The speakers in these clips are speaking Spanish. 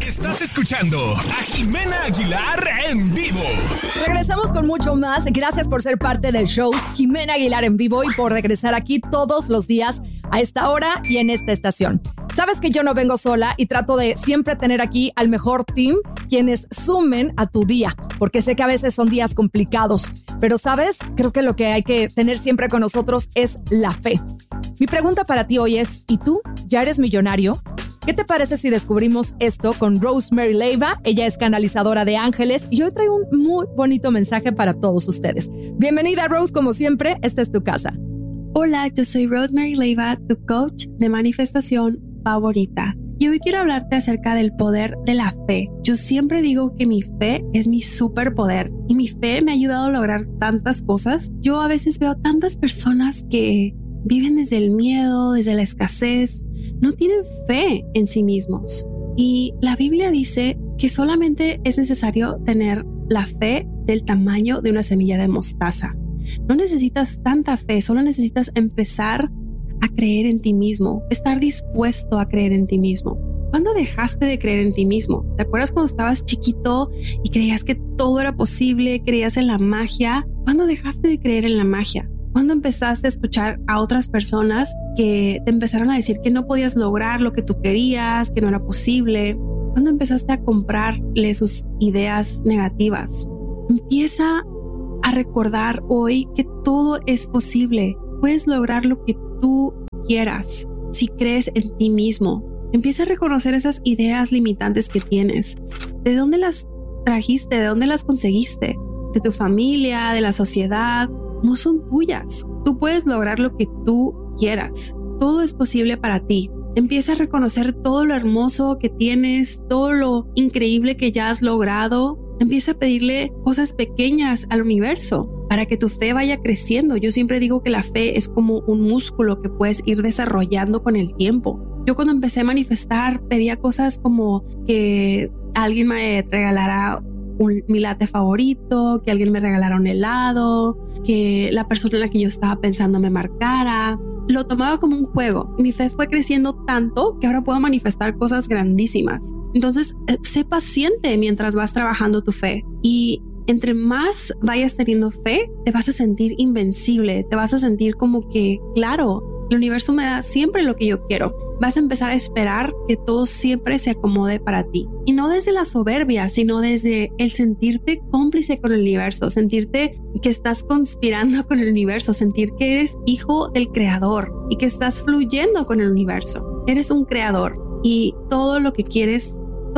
Estás escuchando a Jimena Aguilar en vivo. Regresamos con mucho más. Gracias por ser parte del show Jimena Aguilar en vivo y por regresar aquí todos los días a esta hora y en esta estación. Sabes que yo no vengo sola y trato de siempre tener aquí al mejor team, quienes sumen a tu día, porque sé que a veces son días complicados, pero ¿sabes? Creo que lo que hay que tener siempre con nosotros es la fe. Mi pregunta para ti hoy es, ¿y tú? ¿Ya eres millonario? ¿Qué te parece si descubrimos esto con Rosemary Leiva? Ella es canalizadora de ángeles y hoy trae un muy bonito mensaje para todos ustedes. Bienvenida, Rose, como siempre, esta es tu casa. Hola, yo soy Rosemary Leiva, tu coach de manifestación favorita. Y hoy quiero hablarte acerca del poder de la fe. Yo siempre digo que mi fe es mi superpoder y mi fe me ha ayudado a lograr tantas cosas. Yo a veces veo tantas personas que viven desde el miedo, desde la escasez, no tienen fe en sí mismos. Y la Biblia dice que solamente es necesario tener la fe del tamaño de una semilla de mostaza. No necesitas tanta fe, solo necesitas empezar a creer en ti mismo, estar dispuesto a creer en ti mismo. ¿Cuándo dejaste de creer en ti mismo? ¿Te acuerdas cuando estabas chiquito y creías que todo era posible, creías en la magia? ¿Cuándo dejaste de creer en la magia? ¿Cuándo empezaste a escuchar a otras personas que te empezaron a decir que no podías lograr lo que tú querías, que no era posible? ¿Cuándo empezaste a comprarle sus ideas negativas? Empieza a recordar hoy que todo es posible. Puedes lograr lo que tú quieras si crees en ti mismo. Empieza a reconocer esas ideas limitantes que tienes. ¿De dónde las trajiste? ¿De dónde las conseguiste? ¿De tu familia? ¿De la sociedad? No son tuyas. Tú puedes lograr lo que tú quieras. Todo es posible para ti. Empieza a reconocer todo lo hermoso que tienes, todo lo increíble que ya has logrado. Empieza a pedirle cosas pequeñas al universo para que tu fe vaya creciendo. Yo siempre digo que la fe es como un músculo que puedes ir desarrollando con el tiempo. Yo cuando empecé a manifestar pedía cosas como que alguien me regalara mi latte favorito, que alguien me regalara un helado, que la persona en la que yo estaba pensando me marcara. Lo tomaba como un juego. Mi fe fue creciendo tanto que ahora puedo manifestar cosas grandísimas. Entonces, sé paciente mientras vas trabajando tu fe. Y entre más vayas teniendo fe, te vas a sentir invencible. Te vas a sentir como que, claro, el universo me da siempre lo que yo quiero. Vas a empezar a esperar que todo siempre se acomode para ti. Y no desde la soberbia, sino desde el sentirte cómplice con el universo, sentirte que estás conspirando con el universo, sentir que eres hijo del creador y que estás fluyendo con el universo. Eres un creador y todo lo que quieres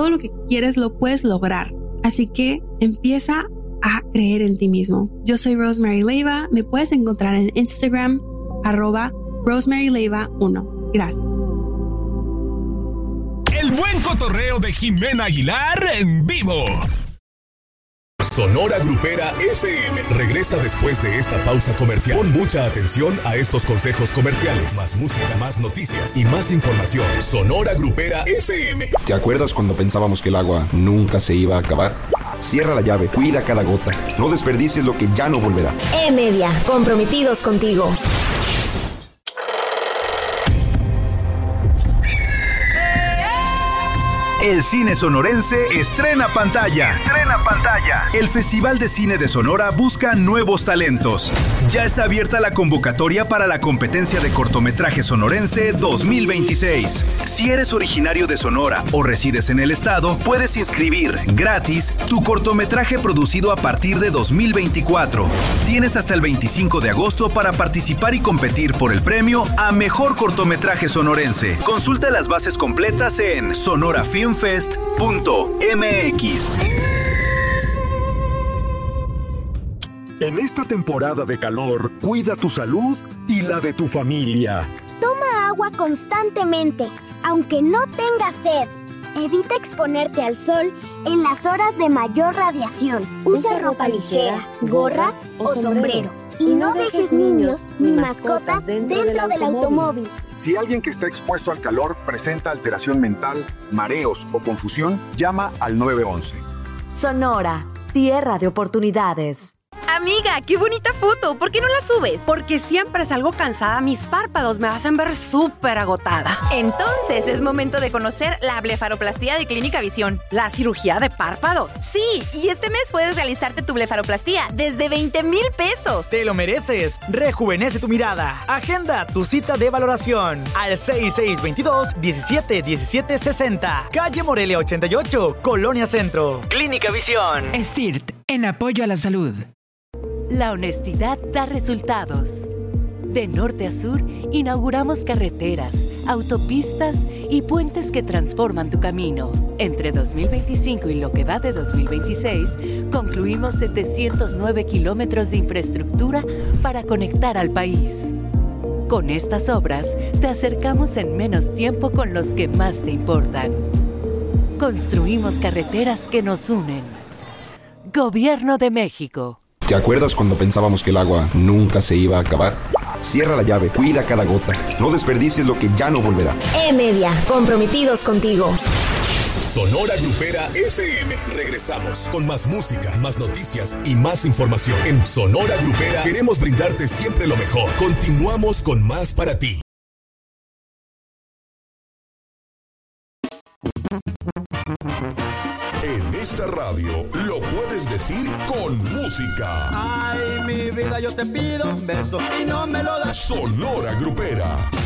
lo puedes lograr. Así que empieza a creer en ti mismo. Yo soy Rosemary Leiva. Me puedes encontrar en Instagram, @RosemaryLeiva1. Gracias. El buen cotorreo de Jimena Aguilar en vivo. Sonora Grupera FM regresa después de esta pausa comercial. Pon mucha atención a estos consejos comerciales. Más música, más noticias y más información. Sonora Grupera FM. ¿Te acuerdas cuando pensábamos que el agua nunca se iba a acabar? Cierra la llave, cuida cada gota. No desperdicies lo que ya no volverá. E-Media, comprometidos contigo. El cine sonorense estrena pantalla. El Festival de Cine de Sonora busca nuevos talentos. Ya está abierta la convocatoria para la competencia de cortometraje sonorense 2026. Si eres originario de Sonora o resides en el estado, puedes inscribir gratis tu cortometraje producido a partir de 2024. Tienes hasta el 25 de agosto para participar y competir por el premio a Mejor Cortometraje Sonorense. Consulta las bases completas en sonorafilmfest.mx. En esta temporada de calor, cuida tu salud y la de tu familia. Toma agua constantemente, aunque no tengas sed. Evita exponerte al sol en las horas de mayor radiación. Usa ropa ligera, gorra o sombrero. Y no dejes niños ni mascotas dentro del automóvil. Si alguien que está expuesto al calor presenta alteración mental, mareos o confusión, llama al 911. Sonora, tierra de oportunidades. Amiga, qué bonita foto. ¿Por qué no la subes? Porque siempre salgo cansada. Mis párpados me hacen ver súper agotada. Entonces es momento de conocer la blefaroplastia de Clínica Visión. ¿La cirugía de párpados? Sí, y este mes puedes realizarte tu blefaroplastia desde 20,000 pesos. Te lo mereces. Rejuvenece tu mirada. Agenda tu cita de valoración al 6622-171760. Calle Morelia 88, Colonia Centro. Clínica Visión. STIRT, en apoyo a la salud. La honestidad da resultados. De norte a sur, inauguramos carreteras, autopistas y puentes que transforman tu camino. Entre 2025 y lo que va de 2026, concluimos 709 kilómetros de infraestructura para conectar al país. Con estas obras, te acercamos en menos tiempo con los que más te importan. Construimos carreteras que nos unen. Gobierno de México. ¿Te acuerdas cuando pensábamos que el agua nunca se iba a acabar? Cierra la llave, cuida cada gota. No desperdicies lo que ya no volverá. Media, comprometidos contigo. Sonora Grupera FM. Regresamos con más música, más noticias y más información. En Sonora Grupera queremos brindarte siempre lo mejor. Continuamos con más para ti. En esta radio lo puedes decir con música. Ay, mi vida, yo te pido un beso y no me lo das. Sonora Grupera.